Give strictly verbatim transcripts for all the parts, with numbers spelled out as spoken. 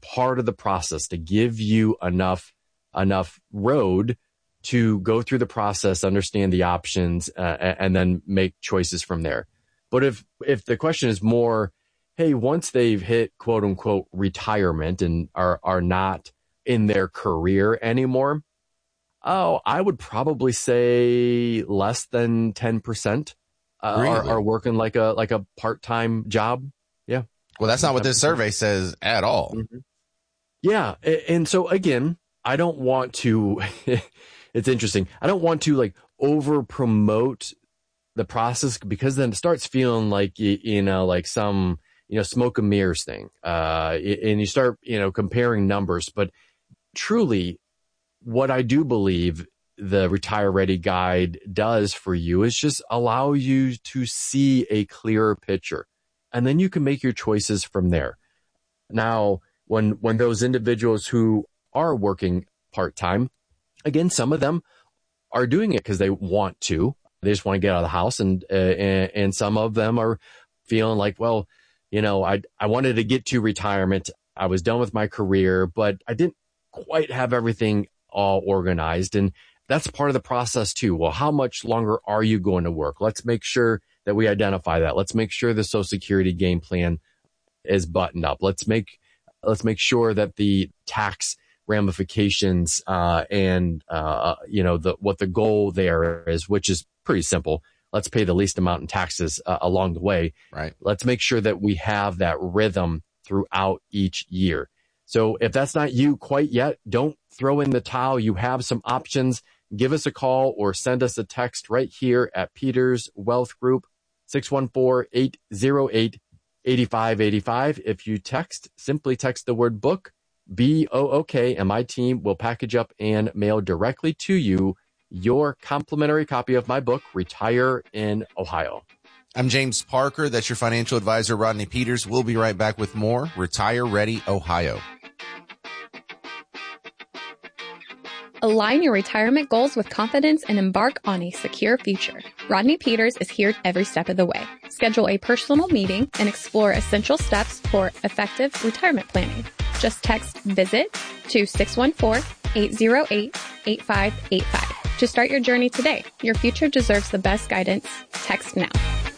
part of the process to give you enough, enough road to go through the process, understand the options, uh, and then make choices from there. But if, if the question is more, hey, once they've hit quote unquote retirement and are, are not in their career anymore, oh, I would probably say less than ten percent uh, really? are, are working like a, like a part-time job. Yeah. Well, that's not what this survey says at all. Mm-hmm. Yeah. And so again, I don't want to, it's interesting. I don't want to like over promote the process, because then it starts feeling like, you, you know, like some, you know, smoke and mirrors thing. Uh, and you start, you know, comparing numbers, but truly what I do believe the Retire Ready Guide does for you is just allow you to see a clearer picture, and then you can make your choices from there. Now, when, when those individuals who are working part-time, again, some of them are doing it because they want to. They just want to get out of the house. And, uh, and, and some of them are feeling like, well, you know, I, I wanted to get to retirement. I was done with my career, but I didn't quite have everything all organized. And that's part of the process too. Well, how much longer are you going to work? Let's make sure that we identify that. Let's make sure the Social Security game plan is buttoned up. Let's make, let's make sure that the tax ramifications, uh, and, uh, you know, the, what the goal there is, which is pretty simple. Let's pay the least amount in taxes uh, along the way. Right. Let's make sure that we have that rhythm throughout each year. So if that's not you quite yet, don't throw in the towel. You have some options. Give us a call or send us a text right here at Peters Wealth Group, six one four, eight zero eight, eight five eight five. If you text, simply text the word book, B O O K, and my team will package up and mail directly to you your complimentary copy of my book, Retire in Ohio. I'm James Parker. That's your financial advisor, Rodney Peters. We'll be right back with more Retire Ready Ohio. Align your retirement goals with confidence and embark on a secure future. Rodney Peters is here every step of the way. Schedule a personal meeting and explore essential steps for effective retirement planning. Just text VISIT to six one four, eight zero eight, eight five eight five to start your journey today. Your future deserves the best guidance. Text now.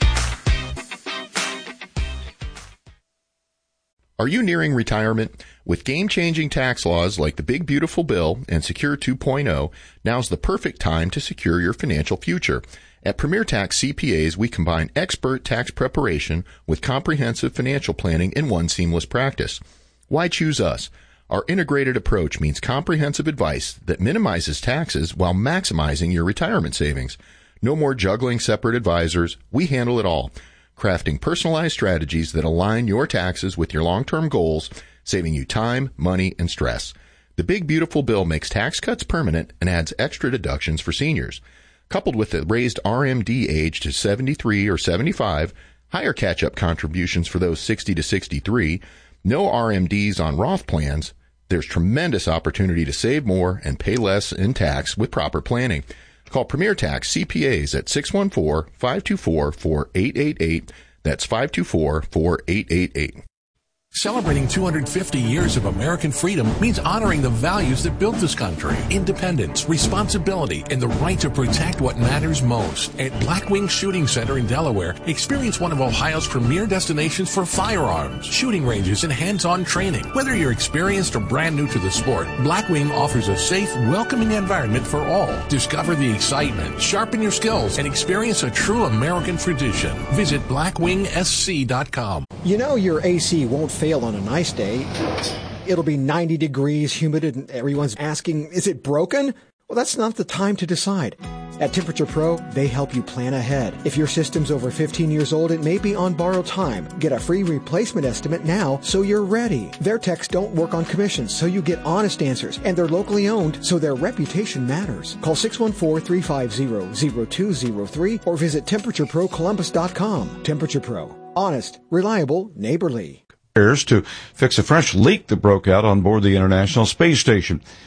Are you nearing retirement? With game-changing tax laws like the Big Beautiful Bill and Secure two point oh, now's the perfect time to secure your financial future. At Premier Tax C P As, we combine expert tax preparation with comprehensive financial planning in one seamless practice. Why choose us? Our integrated approach means comprehensive advice that minimizes taxes while maximizing your retirement savings. No more juggling separate advisors. We handle it all, crafting personalized strategies that align your taxes with your long-term goals, saving you time, money, and stress. The Big Beautiful Bill makes tax cuts permanent and adds extra deductions for seniors. Coupled with the raised R M D age to seventy-three or seventy-five, higher catch-up contributions for those sixty to sixty-three, no R M Ds on Roth plans, there's tremendous opportunity to save more and pay less in tax with proper planning. Call Premier Tax C P As at six one four, five two four, four eight eight eight. That's five two four, four eight eight eight. Celebrating two hundred fifty years of American freedom means honoring the values that built this country. Independence, responsibility, and the right to protect what matters most. At Blackwing Shooting Center in Delaware, experience one of Ohio's premier destinations for firearms, shooting ranges, and hands-on training. Whether you're experienced or brand new to the sport, Blackwing offers a safe, welcoming environment for all. Discover the excitement, sharpen your skills, and experience a true American tradition. Visit blackwing s c dot com. You know your A C won't fail on a nice day. It'll be ninety degrees, humid, and everyone's asking, is it broken? Well, that's not the time to decide. At Temperature Pro, they help you plan ahead. If your system's over fifteen years old, it may be on borrowed time. Get a free replacement estimate now so you're ready. Their techs don't work on commissions, so you get honest answers. And they're locally owned, so their reputation matters. Call six one four, three five zero, zero two zero three or visit temperature pro columbus dot com. Temperature Pro. Honest, reliable, neighborly. To fix a fresh leak that broke out on board the International Space Station.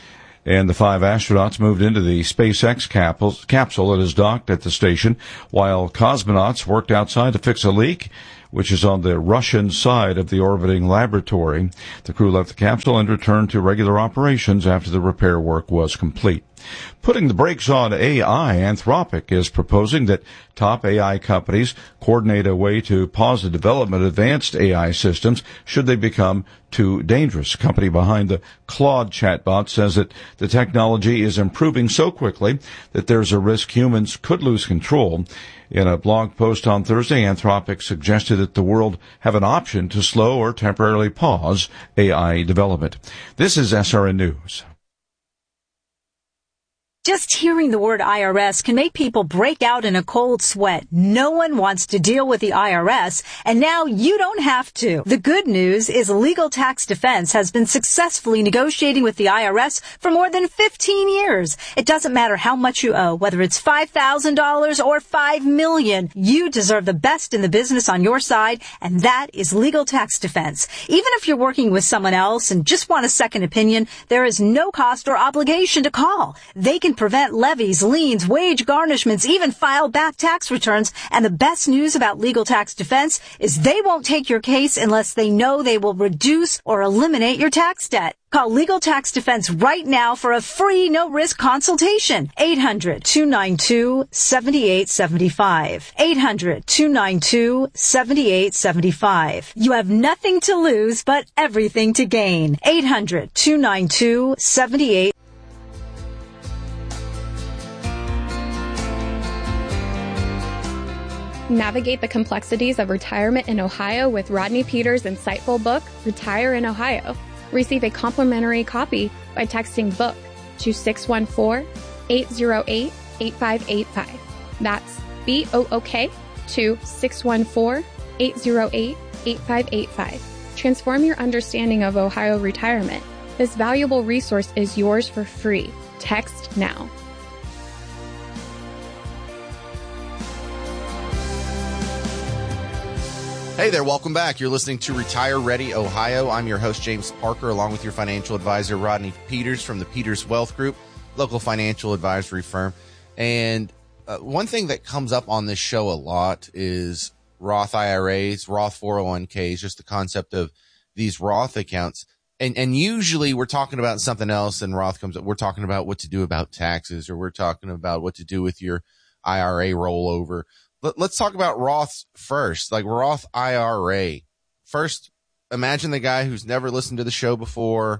And the five astronauts moved into the SpaceX capsule that is docked at the station, while cosmonauts worked outside to fix a leak, which is on the Russian side of the orbiting laboratory. The crew left the capsule and returned to regular operations after the repair work was complete. Putting the brakes on A I, Anthropic is proposing that top A I companies coordinate a way to pause the development of advanced A I systems should they become too dangerous. The company behind the Claude chatbot says that the technology is improving so quickly that there's a risk humans could lose control. In a blog post on Thursday, Anthropic suggested that the world have an option to slow or temporarily pause A I development. This is S R N News. Just hearing the word I R S can make people break out in a cold sweat. No one wants to deal with the I R S, and now you don't have to. The good news is Legal Tax Defense has been successfully negotiating with the I R S for more than fifteen years. It doesn't matter how much you owe, whether it's five thousand dollars or five million dollars. You deserve the best in the business on your side, and that is Legal Tax Defense. Even if you're working with someone else and just want a second opinion, there is no cost or obligation to call. They can prevent levies, liens, wage garnishments, even file back tax returns. And the best news about Legal Tax Defense is they won't take your case unless they know they will reduce or eliminate your tax debt. Call Legal Tax Defense right now for a free, no-risk consultation. eight hundred, two nine two, seven eight seven five. eight hundred, two nine two, seven eight seven five. You have nothing to lose, but everything to gain. eight hundred, two nine two, seven eight. Navigate the complexities of retirement in Ohio with Rodney Peters' insightful book, Retire in Ohio. Receive a complimentary copy by texting BOOK to six one four, eight zero eight, eight five eight five. That's B O O K to six one four, eight zero eight, eight five eight five. Transform your understanding of Ohio retirement. This valuable resource is yours for free. Text now. Hey there, welcome back. You're listening to Retire Ready Ohio. I'm your host, James Parker, along with your financial advisor, Rodney Peters from the Peters Wealth Group, local financial advisory firm. And uh, one thing that comes up on this show a lot is Roth I R As, Roth four oh one Ks, just the concept of these Roth accounts. And and usually we're talking about something else and Roth comes up. We're talking about what to do about taxes, or we're talking about what to do with your I R A rollover. Let's talk about Roth first, like Roth I R A. First, imagine the guy who's never listened to the show before,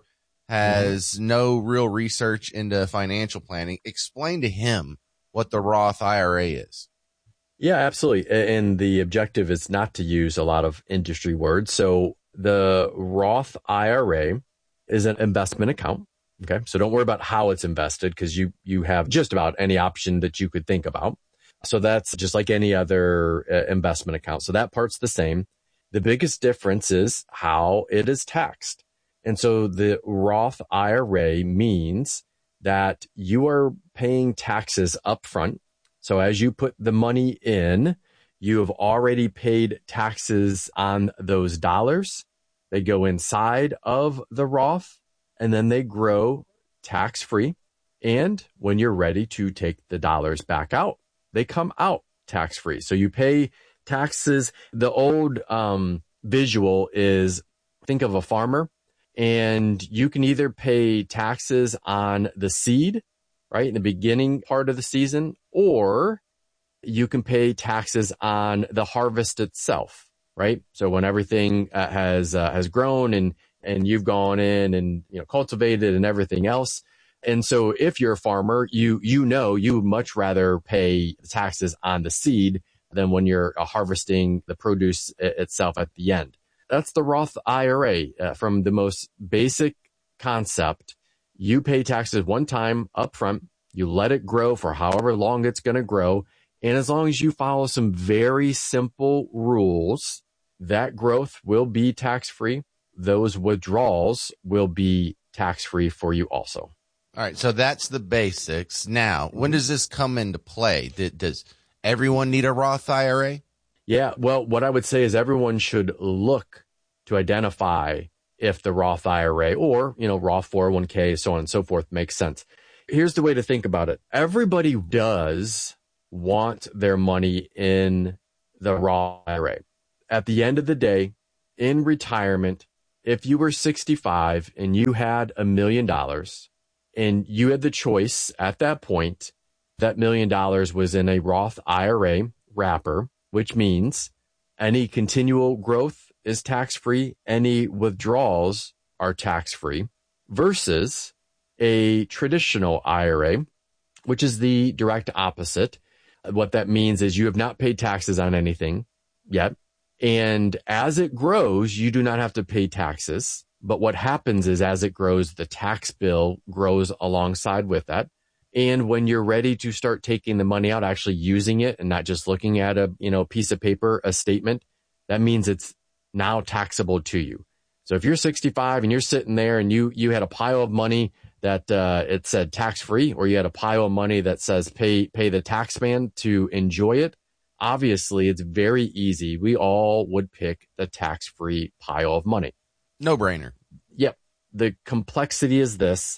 has mm-hmm. no real research into financial planning. Explain to him what the Roth I R A is. Yeah, absolutely. And the objective is not to use a lot of industry words. So the Roth I R A is an investment account. Okay. So don't worry about how it's invested, because you, you have just about any option that you could think about. So that's just like any other uh, investment account. So that part's the same. The biggest difference is how it is taxed. And so the Roth I R A means that you are paying taxes upfront. So as you put the money in, you have already paid taxes on those dollars. They go inside of the Roth, and then they grow tax-free. And when you're ready to take the dollars back out, they come out tax-free. So you pay taxes. The old um, visual is, think of a farmer, and you can either pay taxes on the seed, right, in the beginning part of the season, or you can pay taxes on the harvest itself, right? So when everything uh, has uh, has grown and and you've gone in and you know cultivated and everything else. And so if you're a farmer, you you know you would much rather pay taxes on the seed than when you're uh, harvesting the produce itself at the end. That's the Roth I R A. Uh, from the most basic concept, you pay taxes one time up front, you let it grow for however long it's going to grow, and as long as you follow some very simple rules, that growth will be tax-free. Those withdrawals will be tax-free for you also. All right, so that's the basics. Now, when does this come into play? Does everyone need a Roth I R A? Yeah, well, what I would say is everyone should look to identify if the Roth I R A or, you know, Roth four oh one k, so on and so forth makes sense. Here's the way to think about it. Everybody does want their money in the Roth I R A. At the end of the day, in retirement, if you were sixty-five and you had a million dollars and you had the choice at that point, that million dollars was in a Roth I R A wrapper, which means any continual growth is tax-free, any withdrawals are tax-free, versus a traditional I R A, which is the direct opposite. What that means is you have not paid taxes on anything yet. And as it grows, you do not have to pay taxes. But what happens is as it grows, the tax bill grows alongside with that. And when you're ready to start taking the money out, actually using it and not just looking at a, you know, piece of paper, a statement, that means it's now taxable to you. So if you're sixty-five and you're sitting there and you, you had a pile of money that, uh, it said tax free, or you had a pile of money that says pay, pay the tax man to enjoy it, obviously it's very easy. We all would pick the tax free pile of money. No brainer. Yep. The complexity is this.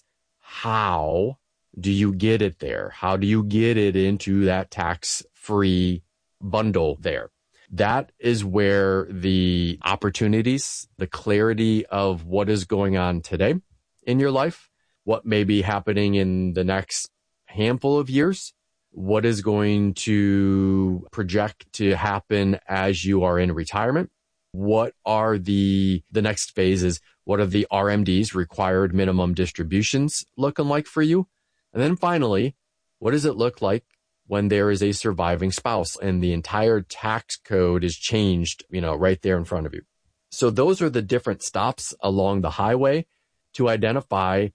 How do you get it there? How do you get it into that tax free bundle there? That is where the opportunities, the clarity of what is going on today in your life, what may be happening in the next handful of years, what is going to project to happen as you are in retirement, what are the the next phases, what are the R M Ds, required minimum distributions, looking like for you? And then finally, what does it look like when there is a surviving spouse and the entire tax code is changed, you know, right there in front of you? So those are the different stops along the highway to identify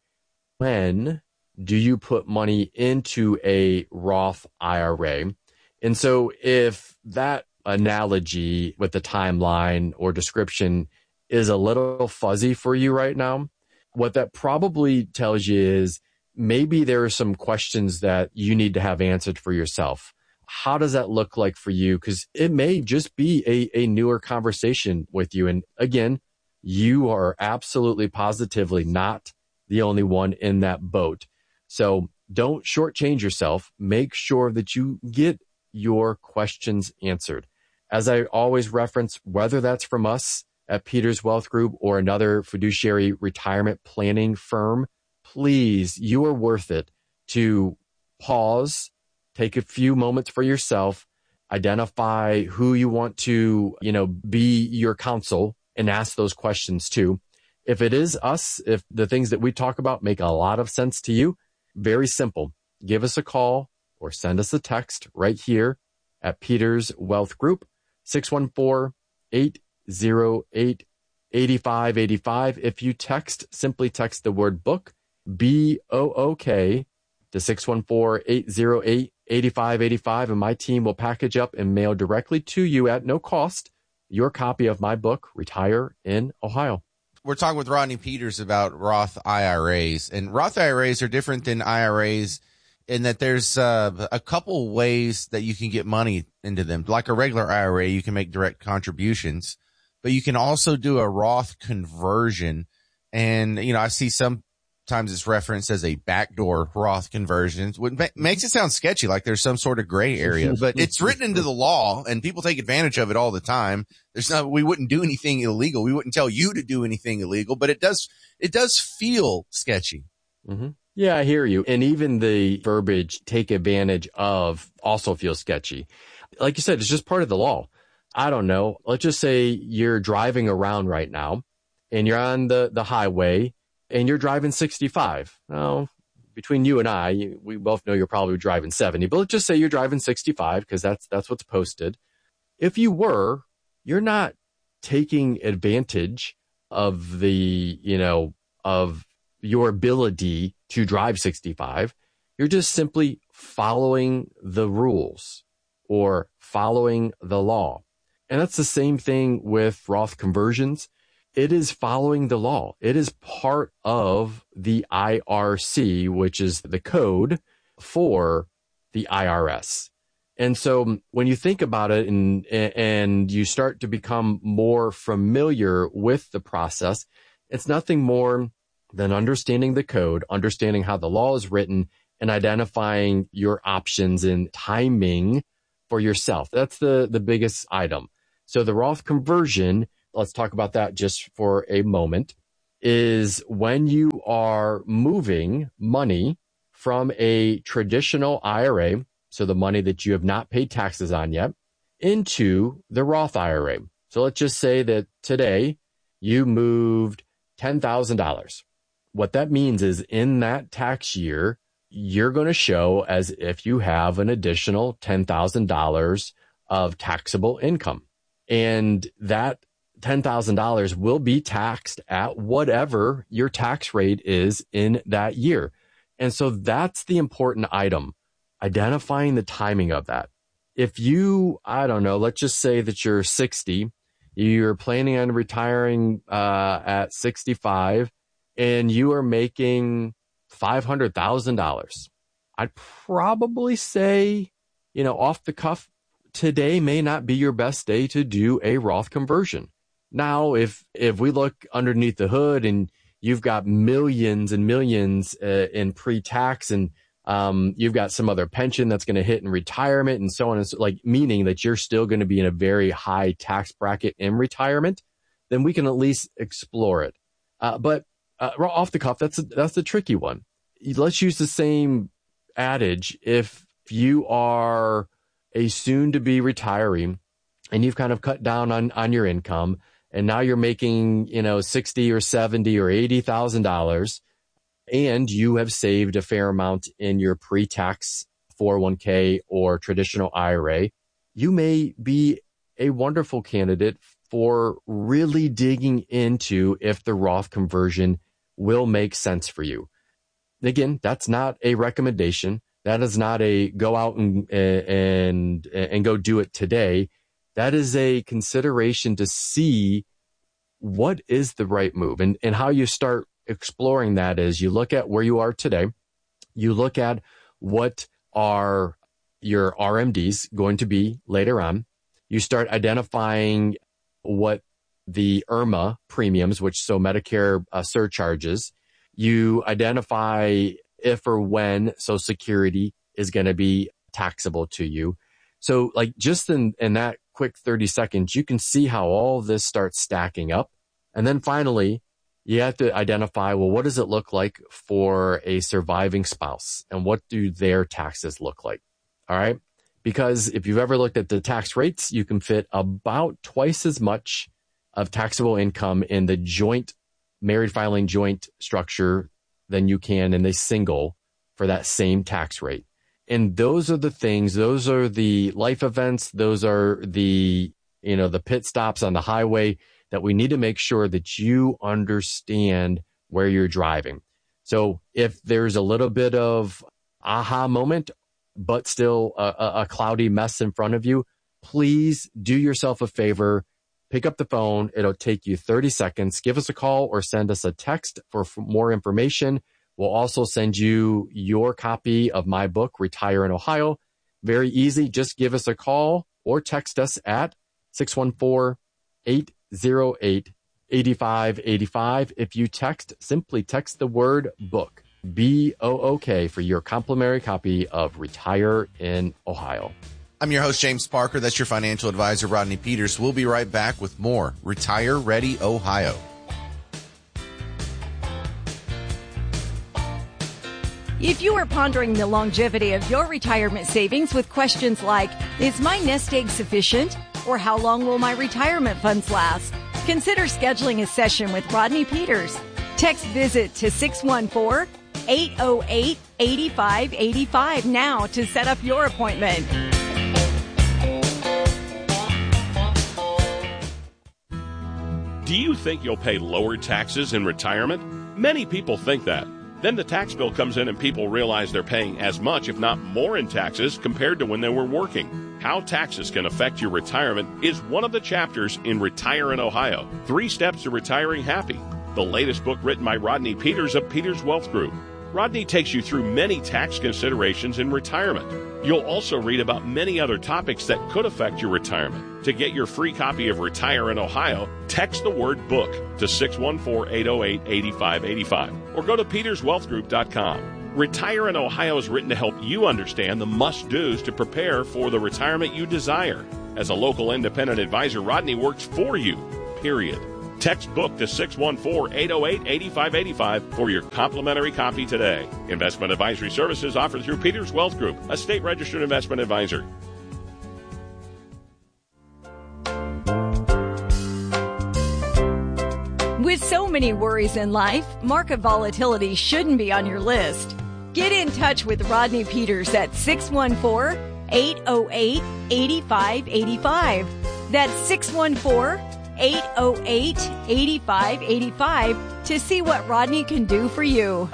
when do you put money into a Roth I R A. And so if that analogy with the timeline or description is a little fuzzy for you right now, what that probably tells you is maybe there are some questions that you need to have answered for yourself. How does that look like for you? Because it may just be a, a newer conversation with you. And again, you are absolutely positively not the only one in that boat. So don't shortchange yourself. Make sure that you get your questions answered. As I always reference, whether that's from us at Peters Wealth Group or another fiduciary retirement planning firm, please, you are worth it to pause, take a few moments for yourself, identify who you want to, you know, be your counsel and ask those questions too. If it is us, if the things that we talk about make a lot of sense to you, very simple. Give us a call or send us a text right here at Peters Wealth Group, six one four, eight zero eight, eight five eight five. If you text, simply text the word book, B O O K, to six one four, eight zero eight, eight five eight five, and my team will package up and mail directly to you at no cost your copy of my book, Retire in Ohio. We're talking with Rodney Peters about Roth I R As, and Roth I R As are different than I R As in that there's uh, a couple ways that you can get money into them. Like a regular I R A, you can make direct contributions, but you can also do a Roth conversion. And, you know, I see sometimes it's referenced as a backdoor Roth conversion, which makes it sound sketchy, like there's some sort of gray area, but it's written into the law and people take advantage of it all the time. There's not, we wouldn't do anything illegal. We wouldn't tell you to do anything illegal, but it does, it does feel sketchy. Mm-hmm. Yeah, I hear you. And even the verbiage, take advantage of, also feels sketchy. Like you said, it's just part of the law. I don't know. Let's just say you're driving around right now and you're on the, the highway and you're driving sixty-five. Now, between you and I, you, we both know you're probably driving seventy, but let's just say you're driving sixty-five because that's, that's what's posted. If you were, you're not taking advantage of the, you know, of your ability to drive sixty-five. You're just simply following the rules or following the law. And that's the same thing with Roth conversions. It is following the law. It is part of the I R C, which is the code for the I R S. And so when you think about it and, and you start to become more familiar with the process, It's nothing more than understanding the code, understanding how the law is written, and identifying your options and timing for yourself. That's the, the biggest item. So the Roth conversion, let's talk about that just for a moment, is when you are moving money from a traditional I R A, so the money that you have not paid taxes on yet, into the Roth I R A. So let's just say that today you moved ten thousand dollars. What that means is in that tax year, you're going to show as if you have an additional ten thousand dollars of taxable income. And that ten thousand dollars will be taxed at whatever your tax rate is in that year. And so that's the important item, identifying the timing of that. If you, I don't know, let's just say that you're sixty, you're planning on retiring uh, at sixty-five, and you are making five hundred thousand dollars. I'd probably say, you know, off the cuff, today may not be your best day to do a Roth conversion. Now, if if we look underneath the hood and you've got millions and millions uh, in pre-tax, and um, you've got some other pension that's going to hit in retirement and so on, and so, like, meaning that you're still going to be in a very high tax bracket in retirement, then we can at least explore it. Uh, but uh, off the cuff, that's a, that's the tricky one. Let's use the same adage. If you are a soon-to-be retiree and you've kind of cut down on, on your income, and now you're making, you know, sixty or seventy or eighty thousand dollars, and you have saved a fair amount in your pre-tax four oh one k or traditional I R A, you may be a wonderful candidate for really digging into if the Roth conversion will make sense for you. Again, that's not a recommendation. That is not a go out and and and go do it today. That is a consideration to see what is the right move. And, and how you start exploring that is you look at where you are today. You look at what are your R M Ds going to be later on. You start identifying what the I R M A premiums, which so Medicare uh, surcharges. You identify if or when Social Security is going to be taxable to you. So like just in, in that quick thirty seconds, you can see how all this starts stacking up. And then finally, you have to identify, well, what does it look like for a surviving spouse? And what do their taxes look like? All right. Because if you've ever looked at the tax rates, you can fit about twice as much of taxable income in the joint married filing joint structure than you can in the single for that same tax rate. And those are the things, those are the life events, those are the, you know, the pit stops on the highway that we need to make sure that you understand where you're driving. So if there's a little bit of aha moment, but still a, a cloudy mess in front of you, please do yourself a favor. Pick up the phone. It'll take you thirty seconds. Give us a call or send us a text for more information. We'll also send you your copy of my book, Retire in Ohio. Very easy. Just give us a call or text us at six one four, eight zero eight, eight five eight five. If you text, simply text the word book, B O O K, for your complimentary copy of Retire in Ohio. I'm your host, James Parker. That's your financial advisor, Rodney Peters. We'll be right back with more Retire Ready Ohio. If you are pondering the longevity of your retirement savings with questions like, is my nest egg sufficient? Or how long will my retirement funds last? Consider scheduling a session with Rodney Peters. Text VISIT to six one four, eight zero eight, eight five eight five now to set up your appointment. Do you think you'll pay lower taxes in retirement? Many people think that. Then the tax bill comes in and people realize they're paying as much, if not more, in taxes compared to when they were working. How taxes can affect your retirement is one of the chapters in Retire in Ohio. Three Steps to Retiring Happy, the latest book written by Rodney Peters of Peters Wealth Group. Rodney takes you through many tax considerations in retirement. You'll also read about many other topics that could affect your retirement. To get your free copy of Retire in Ohio, text the word book to six one four, eight oh eight, eight five eight five or go to peters wealth group dot com. Retire in Ohio is written to help you understand the must-dos to prepare for the retirement you desire. As a local independent advisor, Rodney works for you, period. Text book to six one four, eight oh eight, eight five eight five for your complimentary copy today. Investment advisory services offered through Peters Wealth Group, a state-registered investment advisor. With so many worries in life, market volatility shouldn't be on your list. Get in touch with Rodney Peters at six one four, eight oh eight, eight five eight five. That's six one four, eight oh eight, eight five eight five to see what Rodney can do for you.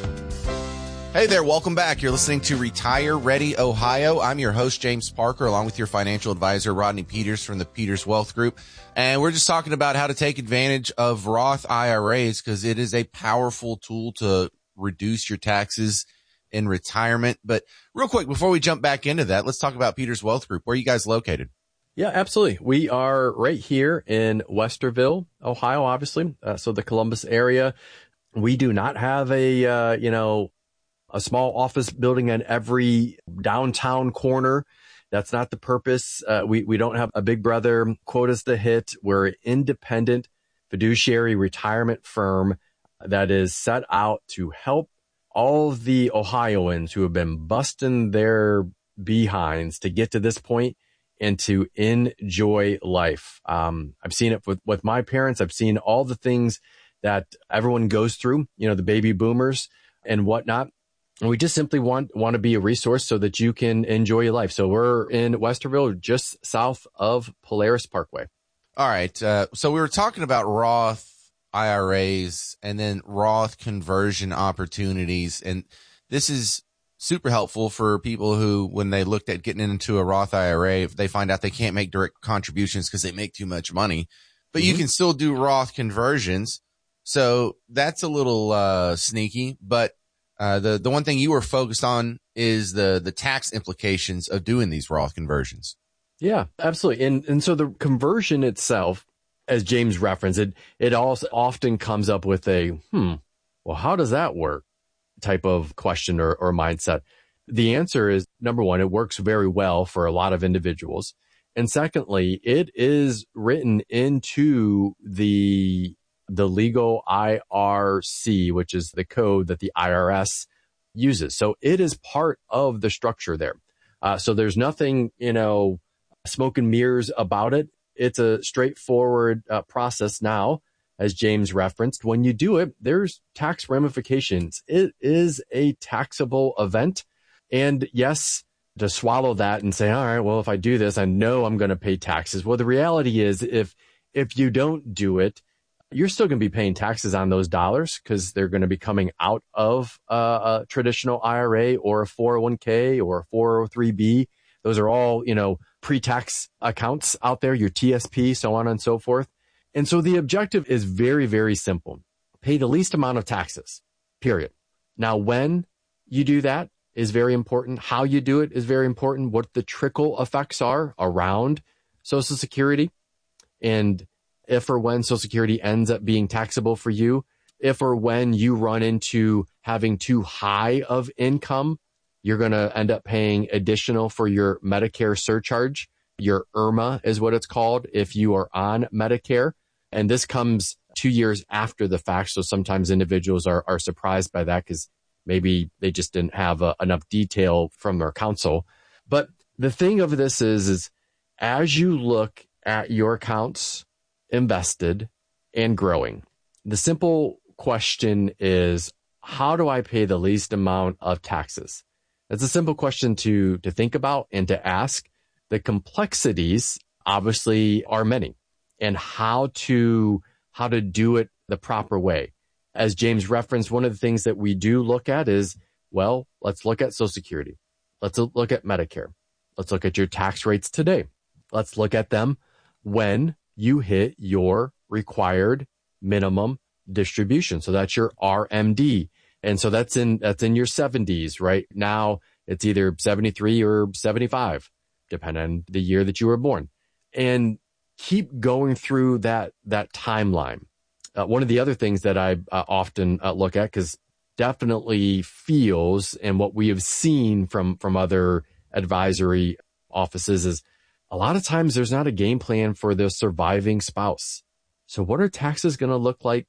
Hey there, welcome back. You're listening to Retire Ready Ohio. I'm your host, James Parker, along with your financial advisor, Rodney Peters from the Peters Wealth Group. And we're just talking about how to take advantage of Roth I R As because it is a powerful tool to reduce your taxes in retirement. But real quick, before we jump back into that, let's talk about Peters Wealth Group. Where are you guys located? Yeah, absolutely. We are right here in Westerville, Ohio, obviously. Uh, so the Columbus area. We do not have a, uh, you know, a small office building in every downtown corner. That's not the purpose. Uh, we, we don't have a big brother quotas to hit. We're an independent fiduciary retirement firm that is set out to help all of the Ohioans who have been busting their behinds to get to this point and to enjoy life. Um, I've seen it with, with my parents. I've seen all the things that everyone goes through, you know, the baby boomers and whatnot. And we just simply want, want to be a resource so that you can enjoy your life. So we're in Westerville, just south of Polaris Parkway. All right. Uh, so we were talking about Roth I R As and then Roth conversion opportunities. And this is super helpful for people who, when they looked at getting into a Roth I R A, if they find out they can't make direct contributions because they make too much money, but mm-hmm. you can still do Roth conversions. So that's a little uh, sneaky, but Uh, the, the one thing you were focused on is the, the tax implications of doing these Roth conversions. Yeah, absolutely. And, and so the conversion itself, as James referenced, it, it also often comes up with a, hmm, well, how does that work type of question or, or mindset. The answer is, number one, it works very well for a lot of individuals. And secondly, it is written into the the legal I R C, which is the code that the I R S uses. So it is part of the structure there. Uh, so there's nothing, you know, smoke and mirrors about it. It's a straightforward uh, process now, as James referenced. When you do it, there's tax ramifications. It is a taxable event. And yes, to swallow that and say, all right, well, if I do this, I know I'm going to pay taxes. Well, the reality is if if you don't do it, you're still going to be paying taxes on those dollars because they're going to be coming out of uh, a traditional I R A or a four oh one k or a four oh three b. Those are all, you know, pre-tax accounts out there, your T S P, so on and so forth. And so the objective is very, very simple. Pay the least amount of taxes, period. Now, when you do that is very important. How you do it is very important. What the trickle effects are around Social Security, and if or when Social Security ends up being taxable for you, if or when you run into having too high of income, you're going to end up paying additional for your Medicare surcharge. Your I R M A is what it's called if you are on Medicare. And this comes two years after the fact. So sometimes individuals are, are surprised by that because maybe they just didn't have uh, enough detail from their counsel. But the thing of this is, is as you look at your accounts invested and growing, the simple question is, how do I pay the least amount of taxes? That's a simple question to, to think about and to ask. The complexities obviously are many, and how to, how to do it the proper way. As James referenced, one of the things that we do look at is, well, let's look at Social Security. Let's look at Medicare. Let's look at your tax rates today. Let's look at them when you hit your required minimum distribution. So that's your R M D. And so that's in, that's in your seventies, right? Now it's either seventy-three or seventy-five, depending on the year that you were born. And keep going through that, that timeline. Uh, one of the other things that I uh, often uh, look at, because definitely feels, and what we have seen from, from other advisory offices, is a lot of times there's not a game plan for the surviving spouse. So what are taxes going to look like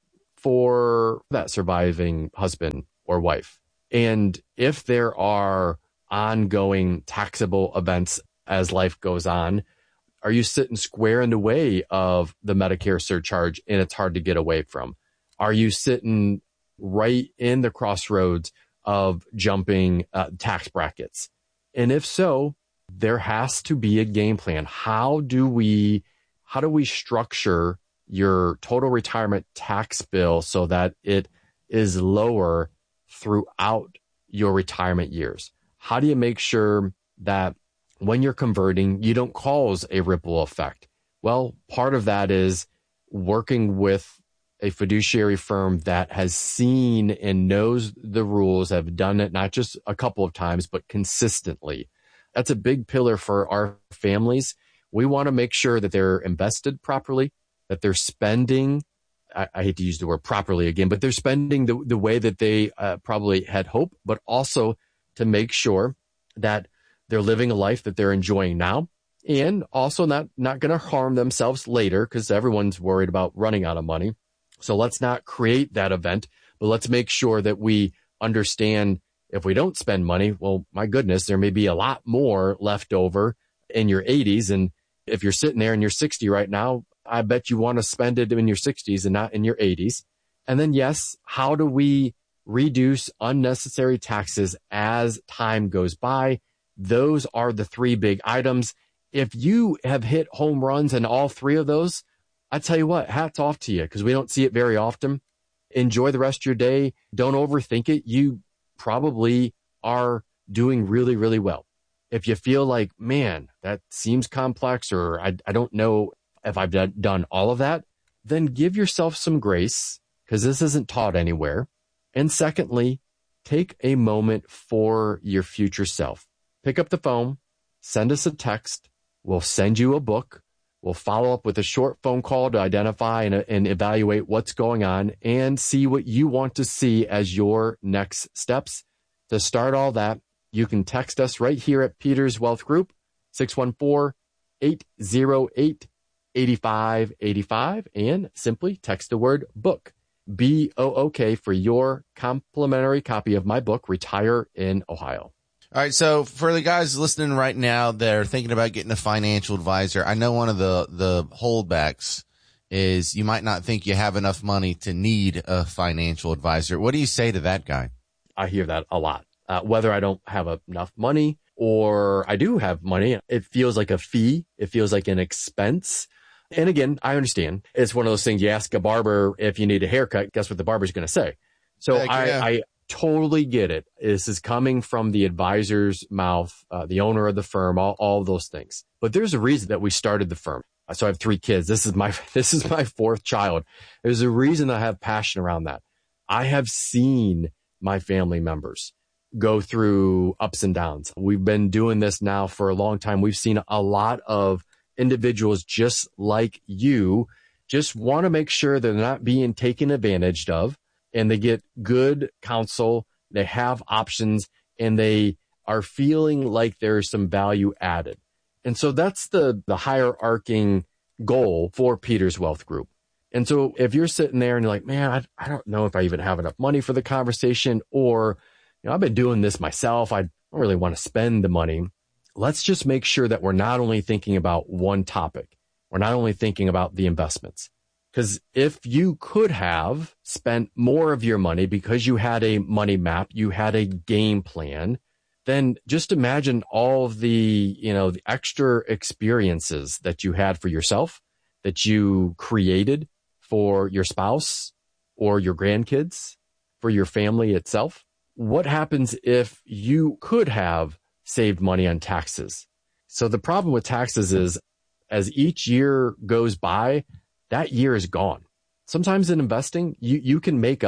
for that surviving husband or wife? And if there are ongoing taxable events as life goes on, are you sitting square in the way of the Medicare surcharge and it's hard to get away from? Are you sitting right in the crossroads of jumping uh, tax brackets? And if so, there has to be a game plan. How do we, how do we structure your total retirement tax bill so that it is lower throughout your retirement years? How do you make sure that when you're converting, you don't cause a ripple effect? Well, part of that is working with a fiduciary firm that has seen and knows the rules, have done it not just a couple of times, but consistently. That's a big pillar for our families. We want to make sure that they're invested properly, that they're spending, I, I hate to use the word properly again, but they're spending the, the way that they uh, probably had hoped, but also to make sure that they're living a life that they're enjoying now, and also not, not going to harm themselves later, because everyone's worried about running out of money. So let's not create that event, but let's make sure that we understand if we don't spend money, well, my goodness, there may be a lot more left over in your eighties. And if you're sitting there and you're sixty right now, I bet you want to spend it in your sixties and not in your eighties. And then, yes, how do we reduce unnecessary taxes as time goes by? Those are the three big items. If you have hit home runs in all three of those, I tell you what, hats off to you, because we don't see it very often. Enjoy the rest of your day. Don't overthink it. You probably are doing really, really well. If you feel like, man, that seems complex, or I, I don't know if I've done, done all of that, then give yourself some grace, because this isn't taught anywhere. And secondly, take a moment for your future self. Pick up the phone, send us a text. We'll send you a book. We'll follow up with a short phone call to identify and, and evaluate what's going on and see what you want to see as your next steps. To start all that, you can text us right here at Peters Wealth Group, six one four, eight zero eight, eight five eight five, and simply text the word book, B O O K, for your complimentary copy of my book, Retire in Ohio. All right. So for the guys listening right now, they're thinking about getting a financial advisor. I know one of the, the holdbacks is you might not think you have enough money to need a financial advisor. What do you say to that guy? I hear that a lot. Uh, whether I don't have enough money or I do have money, it feels like a fee. It feels like an expense. And again, I understand. It's one of those things, you ask a barber if you need a haircut, guess what the barber's going to say? So Heck, I, yeah. I totally get it. This is coming from the advisor's mouth, uh, the owner of the firm, all, all of those things. But there's a reason that we started the firm. So I have three kids. This is my, this is my fourth child. There's a reason I have passion around that. I have seen my family members go through ups and downs. We've been doing this now for a long time. We've seen a lot of individuals just like you just want to make sure they're not being taken advantage of, and they get good counsel, they have options, and they are feeling like there's some value added. And so that's the, the hierarching goal for Peters Wealth Group. And so if you're sitting there and you're like, man, I, I don't know if I even have enough money for the conversation, or, you know, I've been doing this myself, I don't really want to spend the money. Let's just make sure that we're not only thinking about one topic. We're not only thinking about the investments. Because if you could have spent more of your money because you had a money map, you had a game plan, then just imagine all of the, you know, the extra experiences that you had for yourself, that you created for your spouse or your grandkids, for your family itself. What happens if you could have saved money on taxes? So the problem with taxes is, as each year goes by, that year is gone. Sometimes in investing, you, you can make up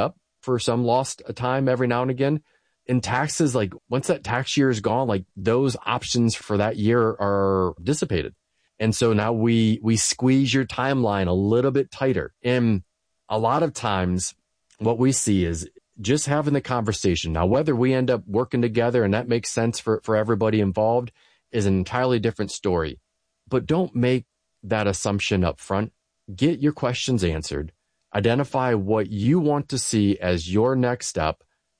for some lost time every now and again. In taxes, like once that tax year is gone, like those options for that year are dissipated. And so now we, we squeeze your timeline a little bit tighter. And a lot of times what we see is just having the conversation. Now, whether we end up working together and that makes sense for, for everybody involved is an entirely different story. But don't make that assumption up front. Get your questions answered. Identify what you want to see as your next step.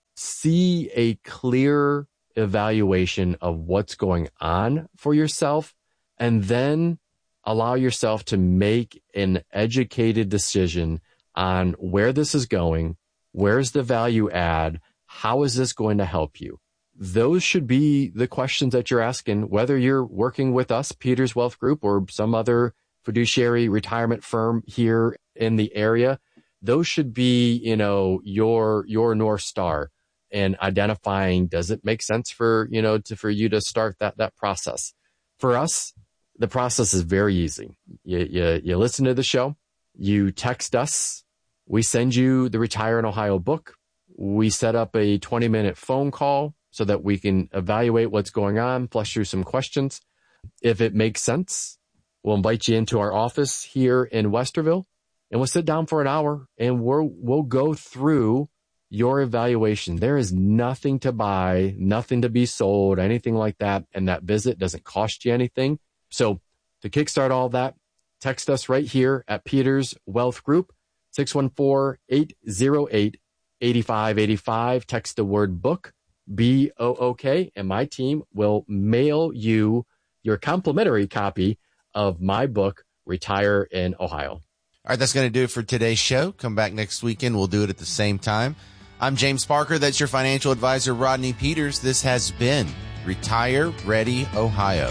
See a clear evaluation of what's going on for yourself, and then allow yourself to make an educated decision on where this is going, where's the value add, how is this going to help you? Those should be the questions that you're asking, whether you're working with us, Peters Wealth Group, or some other fiduciary retirement firm here in the area. Those should be, you know, your your North Star. And identifying, does it make sense for, you know, to, for you to start that, that process? For us, the process is very easy. You, you, you listen to the show, you text us, we send you the Retire in Ohio book. We set up a twenty minute phone call so that we can evaluate what's going on, flush through some questions. If it makes sense, we'll invite you into our office here in Westerville, and we'll sit down for an hour and we'll, we'll go through your evaluation. There is nothing to buy, nothing to be sold, anything like that. And that visit doesn't cost you anything. So to kickstart all that, text us right here at Peters Wealth Group, six one four, eight zero eight, eight five eight five. Text the word book, B O O K, and my team will mail you your complimentary copy of my book, Retire in Ohio. All right, that's going to do it for today's show. Come back next weekend. We'll do it at the same time. I'm James Parker. That's your financial advisor, Rodney Peters. This has been Retire Ready Ohio.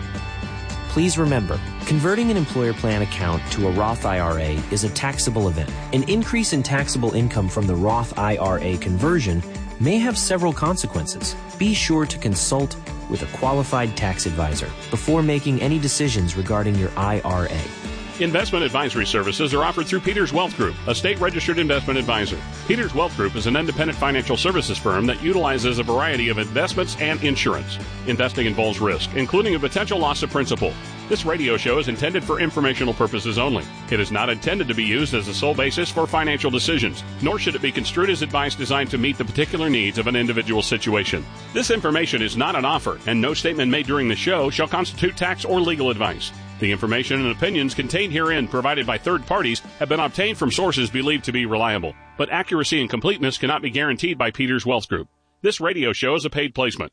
Please remember, converting an employer plan account to a Roth I R A is a taxable event. An increase in taxable income from the Roth I R A conversion may have several consequences. Be sure to consult with a qualified tax advisor before making any decisions regarding your I R A. Investment advisory services are offered through Peters Wealth Group, a state-registered investment advisor. Peters Wealth Group is an independent financial services firm that utilizes a variety of investments and insurance. Investing involves risk, including a potential loss of principal. This radio show is intended for informational purposes only. It is not intended to be used as the sole basis for financial decisions, nor should it be construed as advice designed to meet the particular needs of an individual situation. This information is not an offer, and no statement made during the show shall constitute tax or legal advice. The information and opinions contained herein provided by third parties have been obtained from sources believed to be reliable, but accuracy and completeness cannot be guaranteed by Peters Wealth Group. This radio show is a paid placement.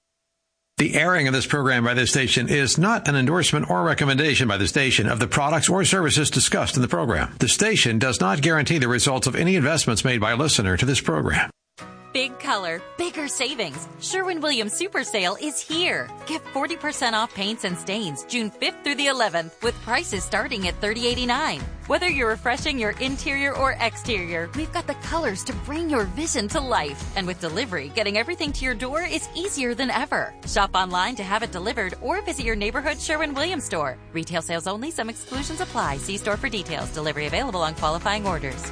The airing of this program by this station is not an endorsement or recommendation by the station of the products or services discussed in the program. The station does not guarantee the results of any investments made by a listener to this program. Big color, bigger savings. Sherwin-Williams Super Sale is here. Get forty percent off paints and stains June fifth through the eleventh with prices starting at thirty eighty-nine. Whether you're refreshing your interior or exterior, we've got the colors to bring your vision to life. And with delivery, getting everything to your door is easier than ever. Shop online to have it delivered or visit your neighborhood Sherwin-Williams store. Retail sales only. Some exclusions apply. See store for details. Delivery available on qualifying orders.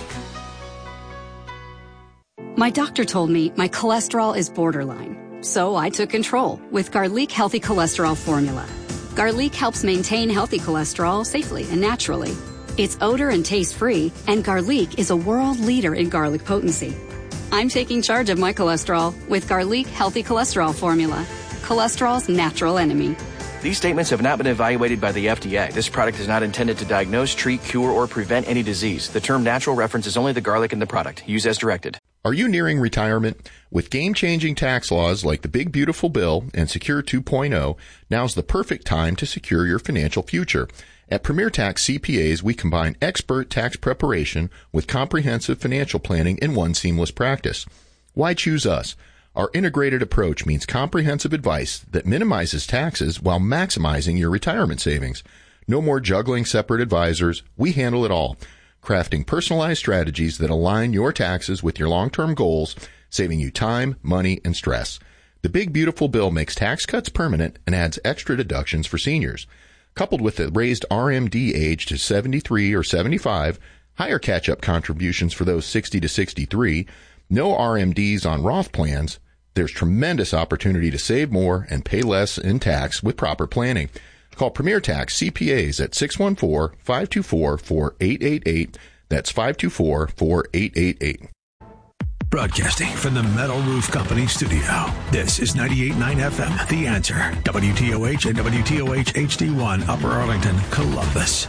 My doctor told me my cholesterol is borderline, so I took control with Garlic Healthy Cholesterol Formula. Garlic helps maintain healthy cholesterol safely and naturally. It's odor and taste-free, and Garlic is a world leader in garlic potency. I'm taking charge of my cholesterol with Garlic Healthy Cholesterol Formula, cholesterol's natural enemy. These statements have not been evaluated by the F D A. This product is not intended to diagnose, treat, cure, or prevent any disease. The term natural references only the garlic in the product. Use as directed. Are you nearing retirement? With game-changing tax laws like the Big Beautiful Bill and Secure two point oh, now's the perfect time to secure your financial future. At Premier Tax C P As, we combine expert tax preparation with comprehensive financial planning in one seamless practice. Why choose us? Our integrated approach means comprehensive advice that minimizes taxes while maximizing your retirement savings. No more juggling separate advisors. We handle it all, crafting personalized strategies that align your taxes with your long-term goals, saving you time, money, and stress. The Big Beautiful Bill makes tax cuts permanent and adds extra deductions for seniors. Coupled with the raised R M D age to seventy-three or seventy-five, higher catch-up contributions for those sixty to sixty-three, no R M Ds on Roth plans. There's tremendous opportunity to save more and pay less in tax with proper planning. Call Premier Tax C P As at six one four, five two four, four eight eight eight. That's five two four, four eight eight eight. Broadcasting from the Metal Roof Company studio. This is ninety-eight point nine F M, The Answer. W T O H and W T O H H D one, Upper Arlington, Columbus.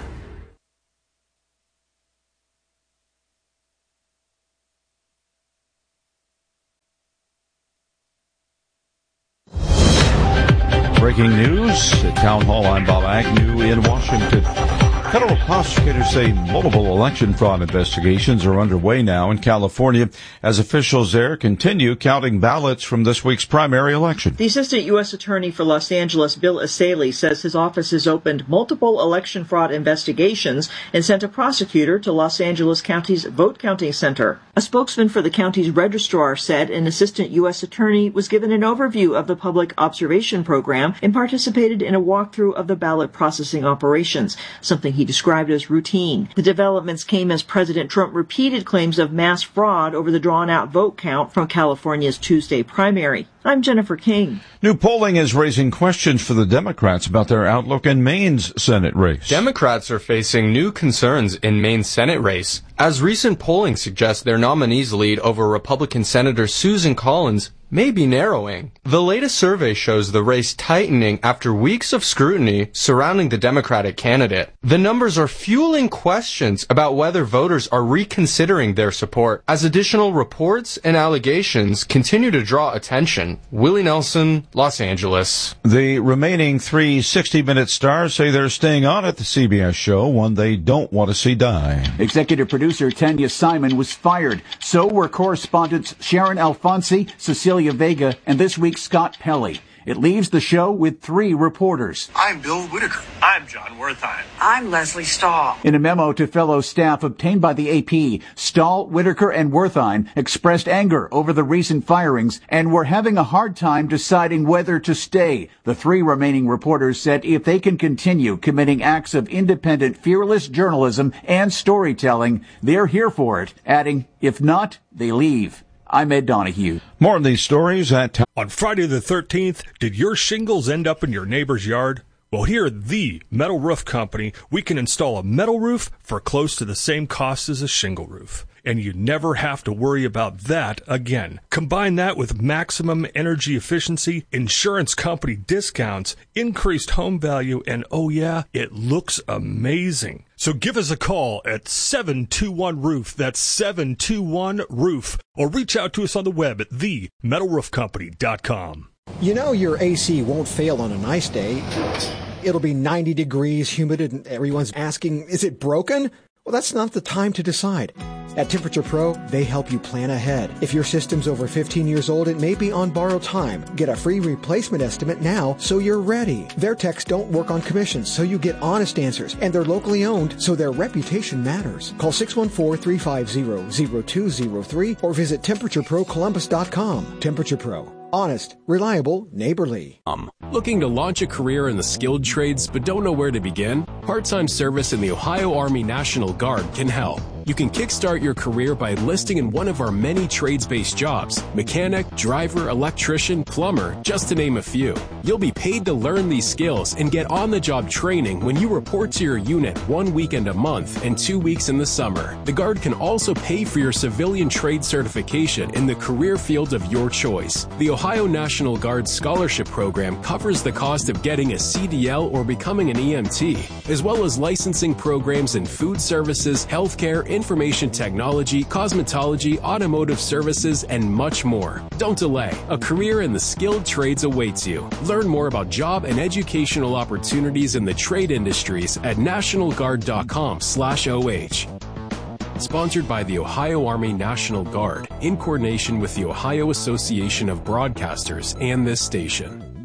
Breaking news at Town Hall. I'm Bob Agnew in Washington. Federal prosecutors say multiple election fraud investigations are underway now in California as officials there continue counting ballots from this week's primary election. The Assistant U S Attorney for Los Angeles, Bill Asaley, says his office has opened multiple election fraud investigations and sent a prosecutor to Los Angeles County's vote counting center. A spokesman for the county's registrar said an Assistant U S Attorney was given an overview of the public observation program and participated in a walkthrough of the ballot processing operations, something he described as routine. The developments came as President Trump repeated claims of mass fraud over the drawn-out vote count from California's Tuesday primary. I'm Jennifer King. New polling is raising questions for the Democrats about their outlook in Maine's Senate race. Democrats are facing new concerns in Maine's Senate race, as recent polling suggests their nominee's lead over Republican Senator Susan Collins may be narrowing. The latest survey shows the race tightening after weeks of scrutiny surrounding the Democratic candidate. The numbers are fueling questions about whether voters are reconsidering their support as additional reports and allegations continue to draw attention. Willie Nelson, Los Angeles. The remaining three sixty-minute stars say they're staying on at the C B S show, one they don't want to see die. Executive producer Tanya Simon was fired. So were correspondents Sharon Alfonsi, Cecilia Vega, and this week Scott Pelley. It leaves the show with three reporters. I'm Bill Whitaker. I'm John Wertheim. I'm Leslie Stahl. In a memo to fellow staff obtained by the A P, Stahl, Whitaker, and Wertheim expressed anger over the recent firings and were having a hard time deciding whether to stay. The three remaining reporters said if they can continue committing acts of independent, fearless journalism and storytelling, they're here for it, adding, if not, they leave. I'm Ed Donahue. More on these stories at... T- On Friday the thirteenth, did your shingles end up in your neighbor's yard? Well, here at the Metal Roof Company, we can install a metal roof for close to the same cost as a shingle roof. And you never have to worry about that again. Combine that with maximum energy efficiency, insurance company discounts, increased home value, and oh yeah, it looks amazing. So give us a call at seven two one roof. That's seven two one roof. Or reach out to us on the web at the metal roof company dot com. You know your A C won't fail on a nice day. It'll be ninety degrees, humid, and everyone's asking, is it broken? Well, that's not the time to decide. At Temperature Pro, they help you plan ahead. If your system's over fifteen years old, it may be on borrowed time. Get a free replacement estimate now so you're ready. Their techs don't work on commissions, so you get honest answers. And they're locally owned, so their reputation matters. Call six one four, three five zero, zero two zero three or visit temperature pro columbus dot com. Temperature Pro. Honest, reliable, neighborly. Um, looking to launch a career in the skilled trades but don't know where to begin? Part-time service in the Ohio Army National Guard can help. You can kickstart your career by enlisting in one of our many trades-based jobs: mechanic, driver, electrician, plumber, just to name a few. You'll be paid to learn these skills and get on-the-job training when you report to your unit one weekend a month and two weeks in the summer. The Guard can also pay for your civilian trade certification in the career field of your choice. The Ohio National Guard Scholarship Program covers the cost of getting a C D L or becoming an E M T, as well as licensing programs in food services, healthcare, information technology, cosmetology, automotive services, and much more. Don't delay. A career in the skilled trades awaits you. Learn more about job and educational opportunities in the trade industries at national guard dot com slash O H. Sponsored by the Ohio Army National Guard, in coordination with the Ohio Association of Broadcasters and this station.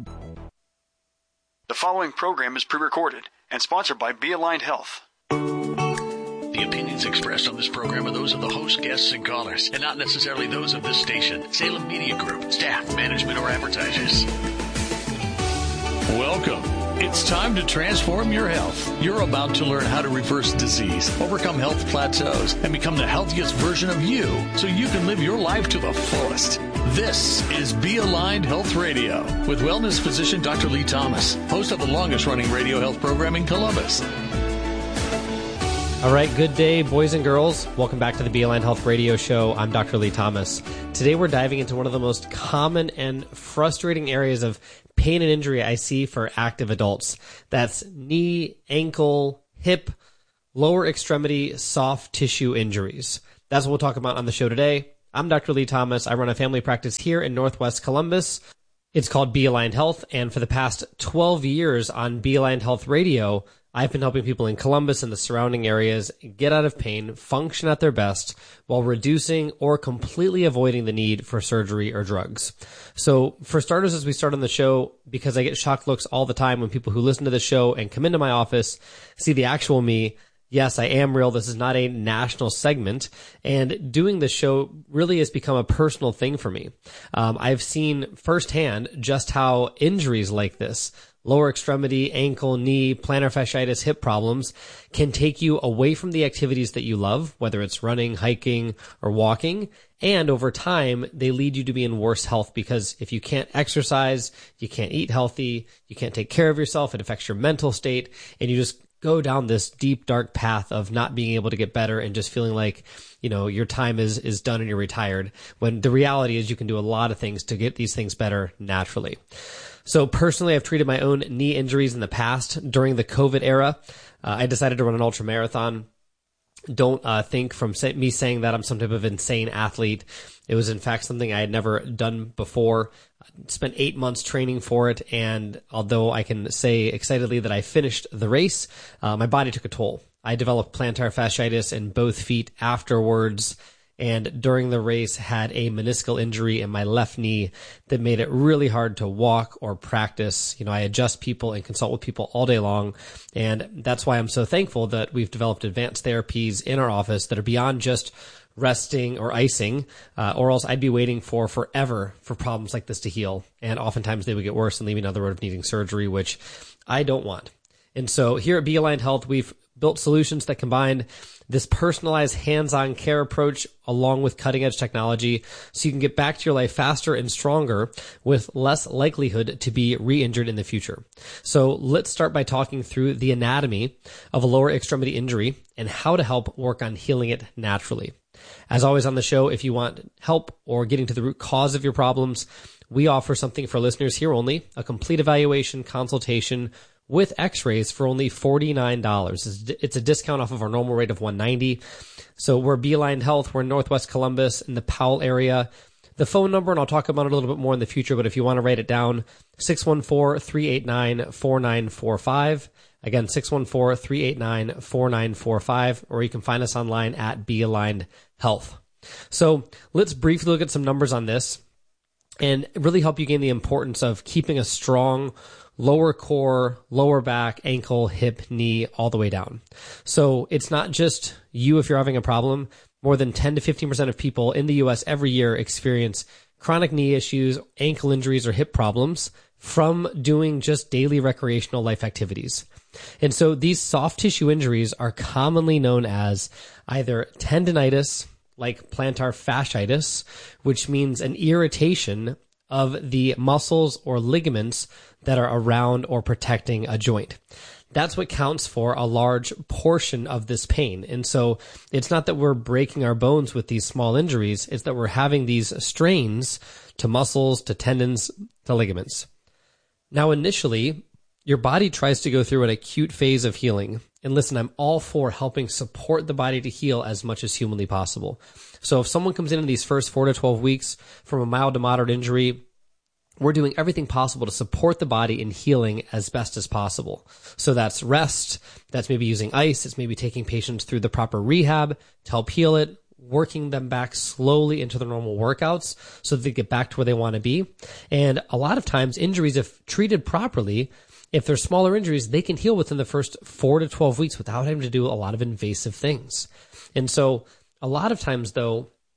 The following program is pre-recorded and sponsored by Be Aligned Health. The opinions expressed on this program are those of the host, guests, and callers, and not necessarily those of this station, Salem Media Group, staff, management, or advertisers. Welcome It's time to transform your health. You're about to learn how to reverse disease, overcome health plateaus, and become the healthiest version of you so you can live your life to the fullest. This is Be Aligned Health Radio with wellness physician Doctor Lee Thomas, host of the longest-running radio health program in Columbus. All right, good day, boys and girls. Welcome back to the Be Aligned Health Radio Show. I'm Doctor Lee Thomas. Today we're diving into one of the most common and frustrating areas of pain and injury I see for active adults. That's knee, ankle, hip, lower extremity, soft tissue injuries. That's what we'll talk about on the show today. I'm Doctor Lee Thomas. I run a family practice here in Northwest Columbus. It's called Be Aligned Health, and for the past twelve years on Be Aligned Health Radio, I've been helping people in Columbus and the surrounding areas get out of pain, function at their best, while reducing or completely avoiding the need for surgery or drugs. So for starters, as we start on the show, because I get shocked looks all the time when people who listen to the show and come into my office see the actual me, yes, I am real. This is not a national segment. And doing this show really has become a personal thing for me. Um, I've seen firsthand just how injuries like this, lower extremity, ankle, knee, plantar fasciitis, hip problems, can take you away from the activities that you love, whether it's running, hiking, or walking. And over time, they lead you to be in worse health because if you can't exercise, you can't eat healthy, you can't take care of yourself, it affects your mental state, and you just go down this deep, dark path of not being able to get better and just feeling like, you know, your time is, is done and you're retired, when the reality is you can do a lot of things to get these things better naturally. So personally, I've treated my own knee injuries in the past. During the COVID era, uh, I decided to run an ultra marathon. Don't uh, think from say, me saying that I'm some type of insane athlete. It was in fact something I had never done before. I spent eight months training for it, and although I can say excitedly that I finished the race, uh, my body took a toll. I developed plantar fasciitis in both feet afterwards, and during the race had a meniscal injury in my left knee that made it really hard to walk or practice. You know, I adjust people and consult with people all day long, and that's why I'm so thankful that we've developed advanced therapies in our office that are beyond just resting or icing, uh, or else I'd be waiting for forever for problems like this to heal. And oftentimes they would get worse and leave me on the road of needing surgery, which I don't want. And so here at Be Aligned Health, we've built solutions that combine this personalized hands-on care approach along with cutting-edge technology so you can get back to your life faster and stronger with less likelihood to be re-injured in the future. So let's start by talking through the anatomy of a lower extremity injury and how to help work on healing it naturally. As always on the show, if you want help or getting to the root cause of your problems, we offer something for listeners here only, a complete evaluation consultation with x-rays for only forty-nine dollars. It's a discount off of our normal rate of one hundred ninety dollars. So we're Be Aligned Health. We're in Northwest Columbus in the Powell area. The phone number, and I'll talk about it a little bit more in the future, but if you want to write it down, six one four, three eight nine, four nine four five. Again, six one four, three eight nine, four nine four five, or you can find us online at Be Aligned Health. So let's briefly look at some numbers on this and really help you gain the importance of keeping a strong lower core, lower back, ankle, hip, knee, all the way down. So it's not just you if you're having a problem. More than ten to fifteen percent of people in the U S every year experience chronic knee issues, ankle injuries, or hip problems from doing just daily recreational life activities. And so these soft tissue injuries are commonly known as either tendinitis, like plantar fasciitis, which means an irritation of the muscles or ligaments that are around or protecting a joint. That's what counts for a large portion of this pain. And so it's not that we're breaking our bones with these small injuries, it's that we're having these strains to muscles, to tendons, to ligaments. Now, initially, your body tries to go through an acute phase of healing. And listen, I'm all for helping support the body to heal as much as humanly possible. So if someone comes in in these first four to twelve weeks from a mild to moderate injury, we're doing everything possible to support the body in healing as best as possible. So that's rest, that's maybe using ice, it's maybe taking patients through the proper rehab to help heal it, working them back slowly into their normal workouts so that they get back to where they want to be. And a lot of times injuries, if treated properly, if they're smaller injuries, they can heal within the first four to twelve weeks without having to do a lot of invasive things. And so a lot of times though,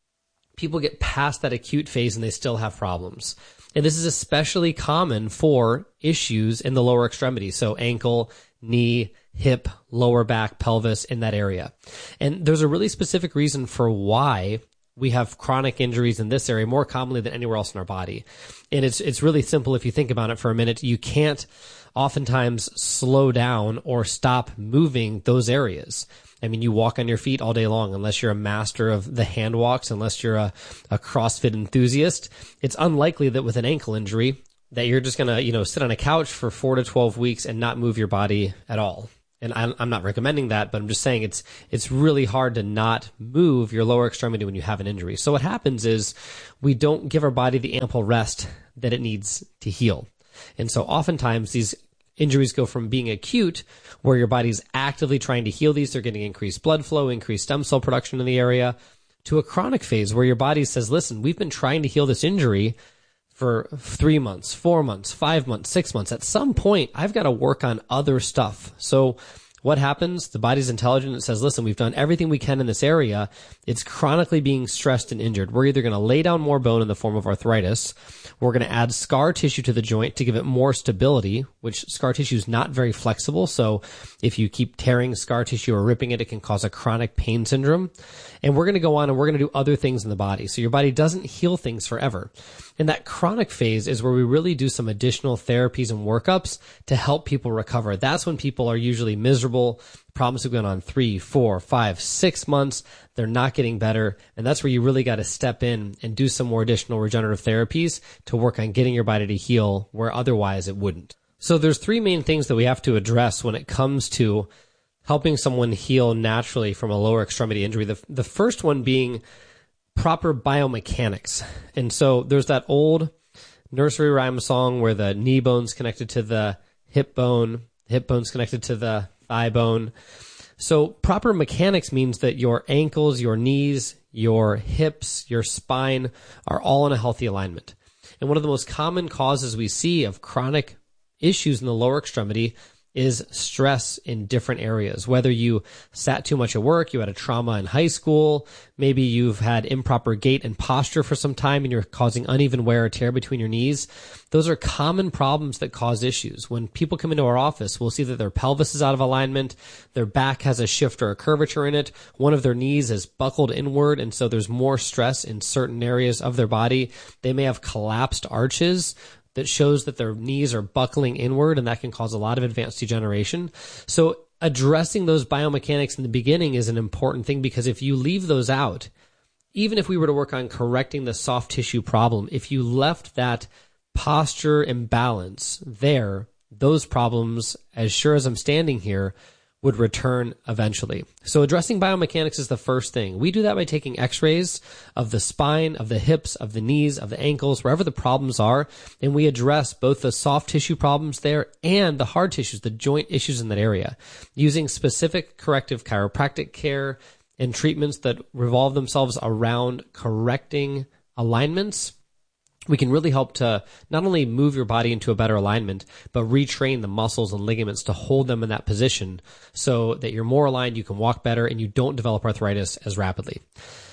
people get past that acute phase and they still have problems. And this is especially common for issues in the lower extremity. So ankle, knee, hip, lower back, pelvis, in that area. And there's a really specific reason for why we have chronic injuries in this area more commonly than anywhere else in our body. And it's, it's really simple if you think about it for a minute. You can't oftentimes slow down or stop moving those areas. I mean, you walk on your feet all day long, unless you're a master of the hand walks, unless you're a, a CrossFit enthusiast. It's unlikely that with an ankle injury that you're just going to, you know, sit on a couch for four to twelve weeks and not move your body at all. And I'm, I'm not recommending that, but I'm just saying it's, it's really hard to not move your lower extremity when you have an injury. So what happens is we don't give our body the ample rest that it needs to heal. And so oftentimes these injuries go from being acute, where your body's actively trying to heal these, they're getting increased blood flow, increased stem cell production in the area, to a chronic phase where your body says, listen, we've been trying to heal this injury for three months, four months, five months, six months. At some point, I've got to work on other stuff. So what happens? The body's intelligent. It says, listen, we've done everything we can in this area. It's chronically being stressed and injured. We're either going to lay down more bone in the form of arthritis. We're going to add scar tissue to the joint to give it more stability, which scar tissue is not very flexible. So if you keep tearing scar tissue or ripping it, it can cause a chronic pain syndrome. And we're going to go on and we're going to do other things in the body. So your body doesn't heal things forever. And that chronic phase is where we really do some additional therapies and workups to help people recover. That's when people are usually miserable. Problems have gone on three, four, five, six months. They're not getting better. And that's where you really got to step in and do some more additional regenerative therapies to work on getting your body to heal where otherwise it wouldn't. So there's three main things that we have to address when it comes to helping someone heal naturally from a lower extremity injury. The, the first one being proper biomechanics. And so there's that old nursery rhyme song where the knee bone's connected to the hip bone, hip bone's connected to the thigh bone. So proper mechanics means that your ankles, your knees, your hips, your spine are all in a healthy alignment. And one of the most common causes we see of chronic issues in the lower extremity is stress in different areas. Whether you sat too much at work, you had a trauma in high school, maybe you've had improper gait and posture for some time and you're causing uneven wear or tear between your knees. Those are common problems that cause issues. When people come into our office, we'll see that their pelvis is out of alignment, their back has a shift or a curvature in it, one of their knees is buckled inward, and so there's more stress in certain areas of their body. They may have collapsed arches that shows that their knees are buckling inward, and that can cause a lot of advanced degeneration. So addressing those biomechanics in the beginning is an important thing, because if you leave those out, even if we were to work on correcting the soft tissue problem, if you left that posture imbalance there, those problems, as sure as I'm standing here, would return eventually. So addressing biomechanics is the first thing. We do that by taking x-rays of the spine, of the hips, of the knees, of the ankles, wherever the problems are, and we address both the soft tissue problems there and the hard tissues, the joint issues in that area, using specific corrective chiropractic care and treatments that revolve themselves around correcting alignments. We can really help to not only move your body into a better alignment, but retrain the muscles and ligaments to hold them in that position so that you're more aligned, you can walk better, and you don't develop arthritis as rapidly.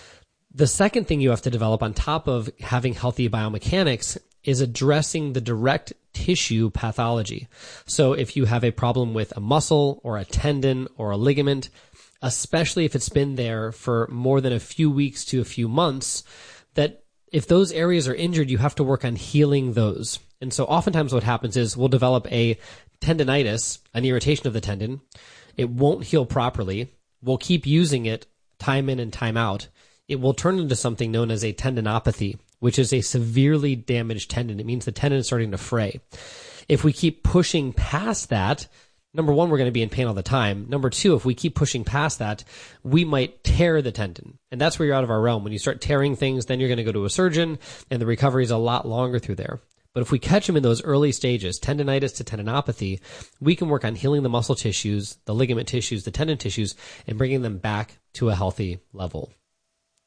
The second thing you have to develop on top of having healthy biomechanics is addressing the direct tissue pathology. So if you have a problem with a muscle or a tendon or a ligament, especially if it's been there for more than a few weeks to a few months, that if those areas are injured, you have to work on healing those. And so oftentimes what happens is we'll develop a tendinitis, an irritation of the tendon. It won't heal properly. We'll keep using it time in and time out. It will turn into something known as a tendinopathy, which is a severely damaged tendon. It means the tendon is starting to fray. If we keep pushing past that, number one, we're going to be in pain all the time. Number two, if we keep pushing past that, we might tear the tendon. And that's where you're out of our realm. When you start tearing things, then you're going to go to a surgeon, and the recovery is a lot longer through there. But if we catch them in those early stages, tendinitis to tendinopathy, we can work on healing the muscle tissues, the ligament tissues, the tendon tissues, and bringing them back to a healthy level.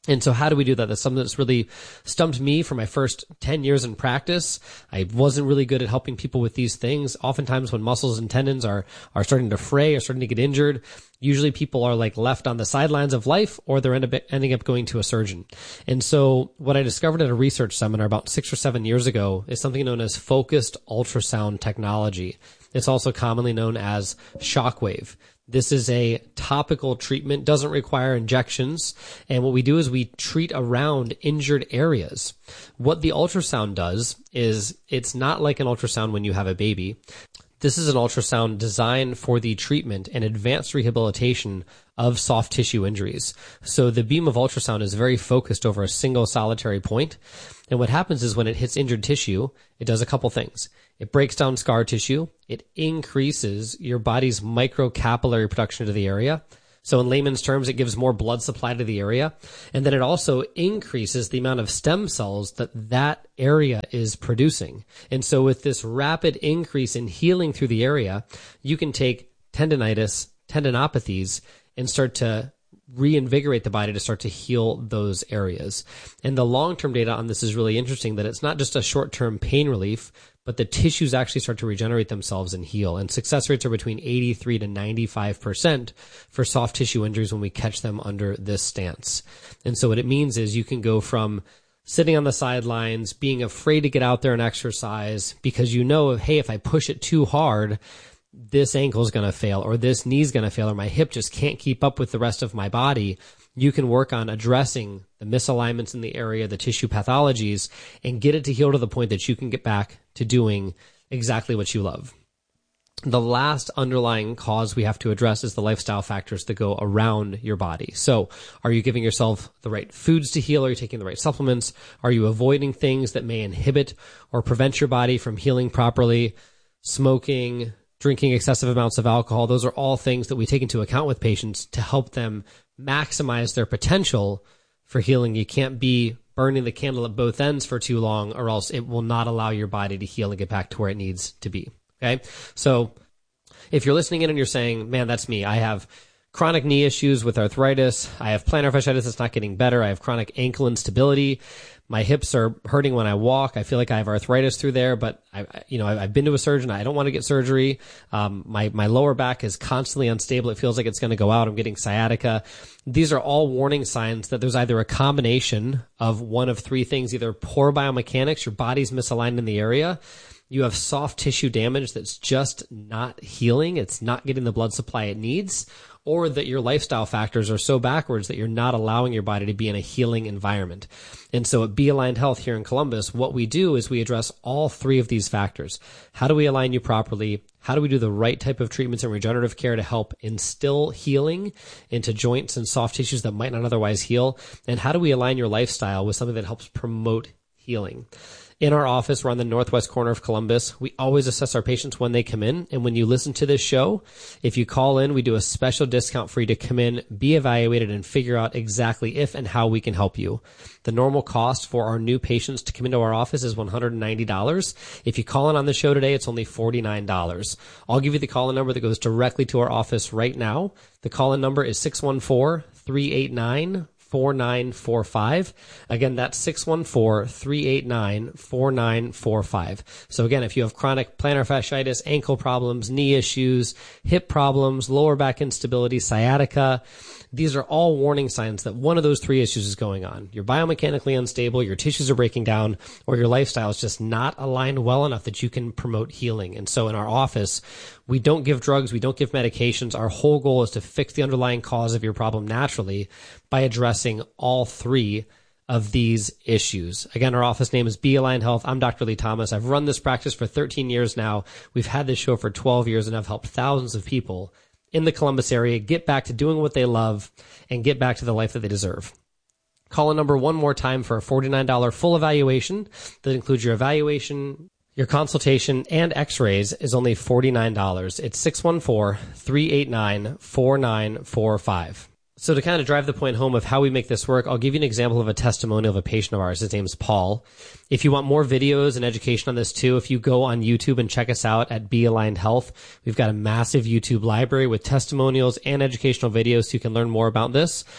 And so how do we do that? That's something that's really stumped me for my first ten years in practice. I wasn't really good at helping people with these things. Oftentimes when muscles and tendons are, are starting to fray or starting to get injured, usually people are like left on the sidelines of life, or they're end up, ending up going to a surgeon. And so what I discovered at a research seminar about six or seven years ago is something known as focused ultrasound technology. It's also commonly known as shockwave. This is a topical treatment, doesn't require injections. And what we do is we treat around injured areas. What the ultrasound does is it's not like an ultrasound when you have a baby. This is an ultrasound designed for the treatment and advanced rehabilitation of soft tissue injuries. So the beam of ultrasound is very focused over a single solitary point. And what happens is when it hits injured tissue, it does a couple things. It breaks down scar tissue. It increases your body's microcapillary production to the area. So in layman's terms, it gives more blood supply to the area. And then it also increases the amount of stem cells that that area is producing. And so with this rapid increase in healing through the area, you can take tendonitis, tendinopathies, and start to reinvigorate the body to start to heal those areas. And the long-term data on this is really interesting, that it's not just a short-term pain relief, but the tissues actually start to regenerate themselves and heal. And success rates are between eighty-three to ninety-five percent for soft tissue injuries when we catch them under this stance. And so what it means is you can go from sitting on the sidelines, being afraid to get out there and exercise because you know, hey, if I push it too hard, this ankle is going to fail, or this knee is going to fail, or my hip just can't keep up with the rest of my body. You can work on addressing the misalignments in the area, the tissue pathologies, and get it to heal to the point that you can get back to doing exactly what you love. The last underlying cause we have to address is the lifestyle factors that go around your body. So are you giving yourself the right foods to heal? Are you taking the right supplements? Are you avoiding things that may inhibit or prevent your body from healing properly? Smoking, drinking excessive amounts of alcohol, those are all things that we take into account with patients to help them maximize their potential for healing. You can't be burning the candle at both ends for too long, or else it will not allow your body to heal and get back to where it needs to be. Okay. So if you're listening in and you're saying, man, that's me. I have chronic knee issues with arthritis. I have plantar fasciitis that's not getting better. I have chronic ankle instability. My hips are hurting when I walk. I feel like I have arthritis through there, but I, you know, I've been to a surgeon. I don't want to get surgery. Um, my, my lower back is constantly unstable. It feels like it's going to go out. I'm getting sciatica. These are all warning signs that there's either a combination of one of three things, either poor biomechanics, your body's misaligned in the area, you have soft tissue damage that's just not healing, it's not getting the blood supply it needs, or that your lifestyle factors are so backwards that you're not allowing your body to be in a healing environment. And so at Be Aligned Health here in Columbus, what we do is we address all three of these factors. How do we align you properly? How do we do the right type of treatments and regenerative care to help instill healing into joints and soft tissues that might not otherwise heal? And how do we align your lifestyle with something that helps promote healing? In our office, we're on the northwest corner of Columbus. We always assess our patients when they come in. And when you listen to this show, if you call in, we do a special discount for you to come in, be evaluated, and figure out exactly if and how we can help you. The normal cost for our new patients to come into our office is one hundred ninety dollars. If you call in on the show today, it's only forty-nine dollars. I'll give you the call-in number that goes directly to our office right now. The call-in number is six one four, three eight nine, four nine four five. Again, that's six one four, three eight nine, four nine four five. So again, if you have chronic plantar fasciitis, ankle problems, knee issues, hip problems, lower back instability, sciatica, these are all warning signs that one of those three issues is going on. You're biomechanically unstable, your tissues are breaking down, or your lifestyle is just not aligned well enough that you can promote healing. And so in our office, we don't give drugs, we don't give medications. Our whole goal is to fix the underlying cause of your problem naturally by addressing all three of these issues. Again, our office name is Be Aligned Health. I'm Doctor Lee Thomas. I've run this practice for thirteen years now. We've had this show for twelve years, and I've helped thousands of people in the Columbus area get back to doing what they love and get back to the life that they deserve. Call a number one more time for a forty-nine dollars full evaluation that includes your evaluation, your consultation, and x-rays is only forty-nine dollars. It's six one four, three eight nine, four nine four five. So to kind of drive the point home of how we make this work, I'll give you an example of a testimonial of a patient of ours. His name's Paul. If you want more videos and education on this too, if you go on YouTube and check us out at Be Aligned Health, we've got a massive YouTube library with testimonials and educational videos so you can learn more about this.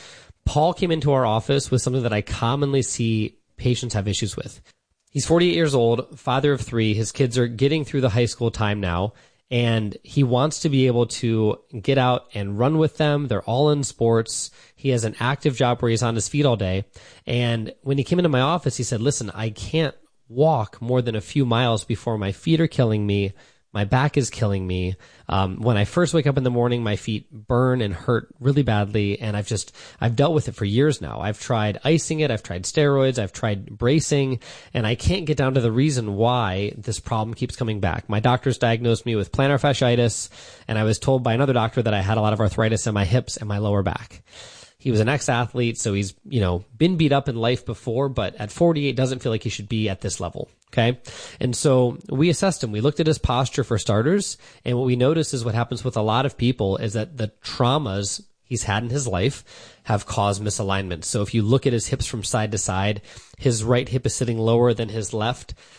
Paul came into our office with something that I commonly see patients have issues with. He's forty-eight years old, father of three. His kids are getting through the high school time now, and he wants to be able to get out and run with them. They're all in sports. He has an active job where he's on his feet all day. And when he came into my office, he said, listen, I can't walk more than a few miles before my feet are killing me. My back is killing me. Um, when I first wake up in the morning, my feet burn and hurt really badly. And I've just, I've dealt with it for years now. I've tried icing it. I've tried steroids. I've tried bracing, and I can't get down to the reason why this problem keeps coming back. My doctors diagnosed me with plantar fasciitis, and I was told by another doctor that I had a lot of arthritis in my hips and my lower back. He was an ex-athlete, so he's, you know, been beat up in life before, but at forty-eight doesn't feel like he should be at this level. Okay. And so we assessed him. We looked at his posture for starters. And what we noticed is what happens with a lot of people is that the traumas he's had in his life have caused misalignment. So if you look at his hips from side to side, his right hip is sitting lower than his left.